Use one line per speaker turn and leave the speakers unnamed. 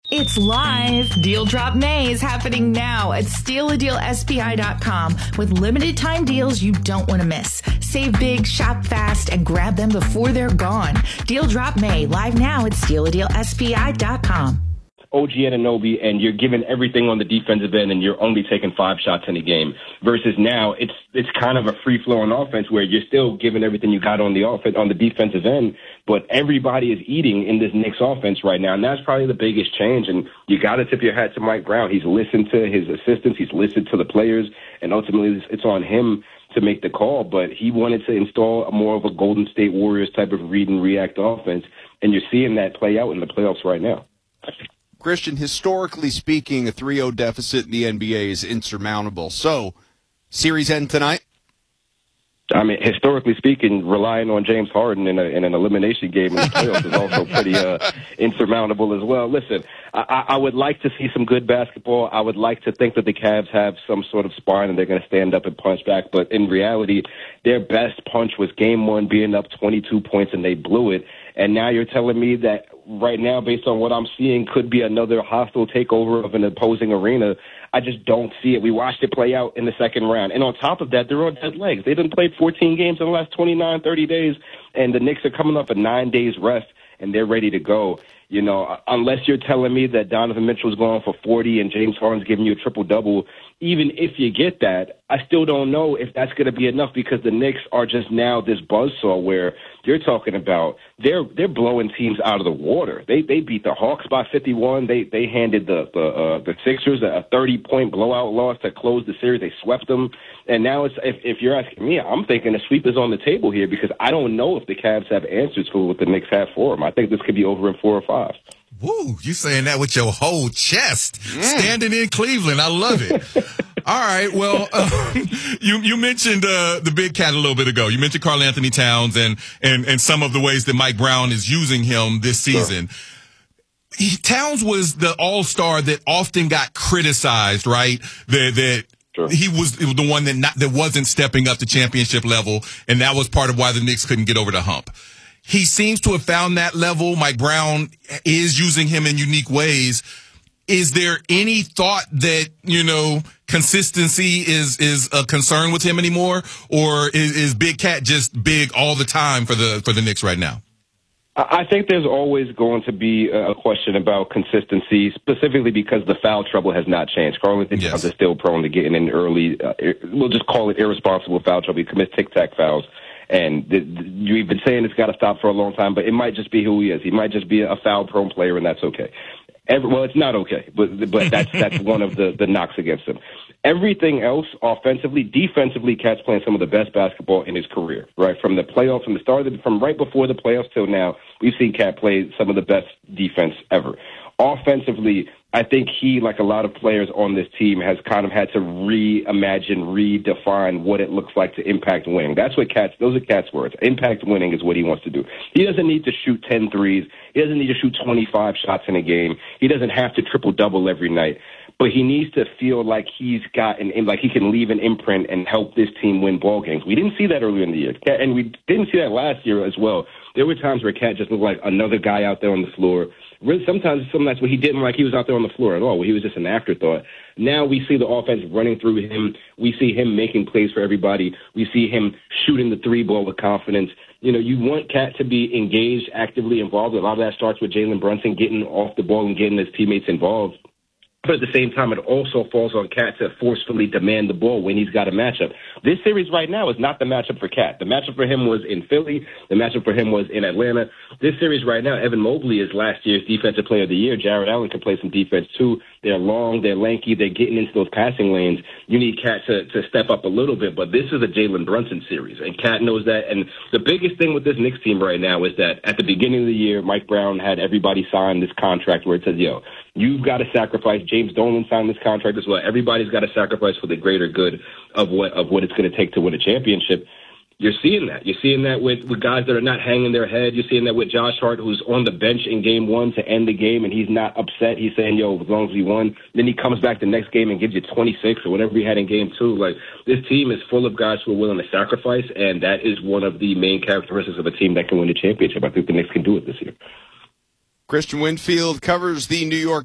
It's live. Deal Drop May is happening now at StealADealSPI.com with limited time deals you don't want to miss. Save big, shop fast, and grab them before they're gone. Deal Drop May live now at StealADealSPI.com.
OG Anunoby, and you're giving everything on the defensive end, and you're only taking 5 shots in a game. Versus now, it's kind of a free-flowing offense where you're still giving everything you got on the offense, on the defensive end, but everybody is eating in this Knicks offense right now, and that's probably the biggest change. And you got to tip your hat to Mike Brown. He's listened to his assistants, he's listened to the players, and ultimately it's on him to make the call. But he wanted to install a more of a Golden State Warriors type of read and react offense, and you're seeing that play out in the playoffs right now.
Christian, historically speaking, a 3-0 deficit in the NBA is insurmountable. So, series end tonight?
I mean, historically speaking, relying on James Harden in an elimination game in the playoffs is also pretty insurmountable as well. Listen, I would like to see some good basketball. I would like to think that the Cavs have some sort of spine and they're going to stand up and punch back. But in reality, their best punch was Game 1 being up 22 points and they blew it. And now you're telling me that right now, based on what I'm seeing, could be another hostile takeover of an opposing arena. I just don't see it. We watched it play out in the second round. And on top of that, they're on dead legs. They've been played 14 games in the last 29, 30 days, and the Knicks are coming up a 9 days rest, and they're ready to go. You know, unless you're telling me that Donovan Mitchell's going for 40 and James Harden's giving you a triple-double, even if you get that, I still don't know if that's going to be enough because the Knicks are just now this buzzsaw where you're talking about they're blowing teams out of the water. They beat the Hawks by 51. They handed the Sixers a 30-point blowout loss to close the series. They swept them. And now it's if you're asking me, I'm thinking a sweep is on the table here because I don't know if the Cavs have answers for what the Knicks have for them. I think this could be over in 4 or 5.
Woo, you saying that with your whole chest. Standing in Cleveland. I love it. All right. Well, you mentioned the Big Cat a little bit ago. You mentioned Karl Anthony Towns and some of the ways that Mike Brown is using him this season. Sure. Towns was the all-star that often got criticized, right? That Sure. He was the one that wasn't stepping up to championship level, and that was part of why the Knicks couldn't get over the hump. He seems to have found that level. Mike Brown is using him in unique ways. Is there any thought that, consistency is a concern with him anymore? Or is Big Cat just big all the time for the Knicks right now?
I think there's always going to be a question about consistency, specifically because the foul trouble has not changed. Karl Anthony Towns is still prone to getting in early, we'll just call it irresponsible foul trouble. He commits tic-tac fouls. And you've been saying it's got to stop for a long time, but it might just be who he is. He might just be a foul-prone player, and that's okay. Well, it's not okay, but that's one of the knocks against him. Everything else, offensively, defensively, Cat's playing some of the best basketball in his career. Right from the playoffs, from right before the playoffs till now, we've seen Cat play some of the best defense ever. Offensively, I think he, like a lot of players on this team, has kind of had to reimagine, redefine what it looks like to impact winning. Those are Cat's words. Impact winning is what he wants to do. He doesn't need to shoot 10 threes. He doesn't need to shoot 25 shots in a game. He doesn't have to triple-double every night. But he needs to feel like he's got like he can leave an imprint and help this team win ball games. We didn't see that earlier in the year, and we didn't see that last year as well. There were times where Cat just looked like another guy out there on the floor. Really, sometimes some nights where he didn't like he was out there on the floor at all, where he was just an afterthought. Now we see the offense running through him. We see him making plays for everybody. We see him shooting the 3-ball with confidence. You want Cat to be engaged, actively involved. A lot of that starts with Jalen Brunson getting off the ball and getting his teammates involved. But at the same time, it also falls on Cat to forcefully demand the ball when he's got a matchup. This series right now is not the matchup for Cat. The matchup for him was in Philly. The matchup for him was in Atlanta. This series right now, Evan Mobley is last year's Defensive Player of the Year. Jared Allen can play some defense too. They're long, they're lanky, they're getting into those passing lanes. You need Cat to step up a little bit, but this is a Jalen Brunson series, and Cat knows that. And the biggest thing with this Knicks team right now is that at the beginning of the year, Mike Brown had everybody sign this contract where it says, you've got to sacrifice. James Dolan signed this contract as well. Everybody's got to sacrifice for the greater good of what it's going to take to win a championship. You're seeing that. You're seeing that with guys that are not hanging their head. You're seeing that with Josh Hart, who's on the bench in Game 1 to end the game, and he's not upset. He's saying, as long as we won. Then he comes back the next game and gives you 26 or whatever he had in Game 2. Like, this team is full of guys who are willing to sacrifice, and that is one of the main characteristics of a team that can win a championship. I think the Knicks can do it this year.
Christian Winfield covers the New York